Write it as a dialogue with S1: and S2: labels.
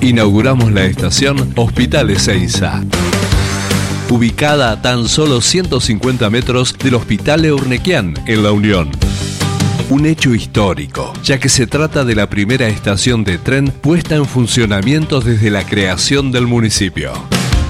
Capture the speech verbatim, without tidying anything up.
S1: Inauguramos la estación Hospital Ezeiza, ubicada a tan solo ciento cincuenta metros del Hospital Eurnequian en La Unión. Un hecho histórico, ya que se trata de la primera estación de tren puesta en funcionamiento desde la creación del municipio.